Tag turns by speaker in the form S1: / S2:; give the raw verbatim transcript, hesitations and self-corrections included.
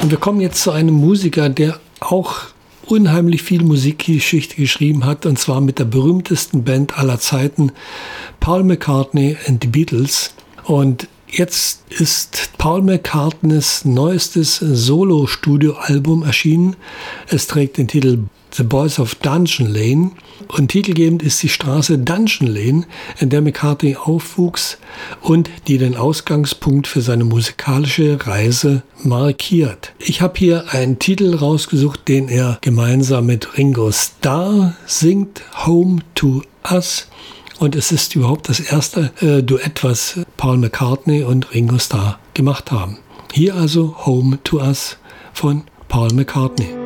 S1: Und wir kommen jetzt zu einem Musiker, der auch unheimlich viel Musikgeschichte geschrieben hat, und zwar mit der berühmtesten Band aller Zeiten, Paul McCartney and the Beatles. Und jetzt ist Paul McCartneys neuestes Solo-Studio-Album erschienen. Es trägt den Titel The Boys of Dungeon Lane, und titelgebend ist die Straße Dungeon Lane, in der McCartney aufwuchs und die den Ausgangspunkt für seine musikalische Reise markiert. Ich habe hier einen Titel rausgesucht, den er gemeinsam mit Ringo Starr singt, Home to Us. Und es ist überhaupt das erste äh, Duett, was Paul McCartney und Ringo Starr gemacht haben. Hier also Home to Us von Paul McCartney.